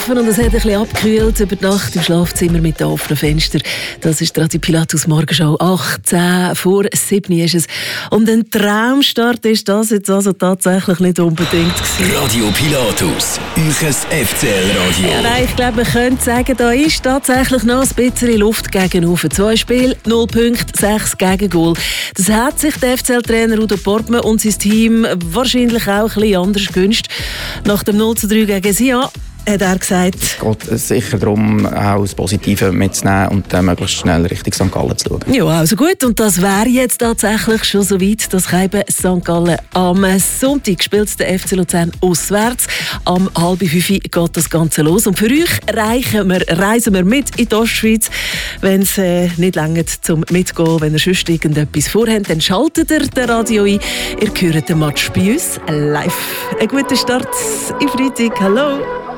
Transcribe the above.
geschlafen und es hat ein bisschen abgekühlt über die Nacht im Schlafzimmer mit den offenen Fenstern. Das ist Radio Pilatus Morgenschau. 8:10 vor 7 ist es. Und ein Traumstart ist das jetzt also tatsächlich nicht unbedingt gewesen. Radio Pilatus, euch FCL-Radio. Ja, nein, ich glaube, man könnte sagen, da ist tatsächlich noch ein bisschen Luft gegenüber. 2 Spiele, 0 Punkte, 6 Gegengol. Das hat sich der FCL-Trainer Udo Portmann und sein Team wahrscheinlich auch ein bisschen anders gewünscht. Nach dem 0:3 gegen Sion hat er gesagt, es geht sicher darum, auch das Positive mitzunehmen und dann möglichst schnell Richtung St. Gallen zu schauen. ja, also gut. Und das wäre jetzt tatsächlich schon so weit, dass eben St. Gallen am Sonntag spielt der FC Luzern auswärts. Am 4:30 geht das Ganze los. Und für euch reisen wir mit in die Ostschweiz. Wenn es nicht reicht zum Mitgehen, wenn ihr sonst irgendetwas vorhabt, dann schaltet ihr das Radio ein. Ihr hört den Match bei uns live. Einen guten Start im Freitag. Hallo!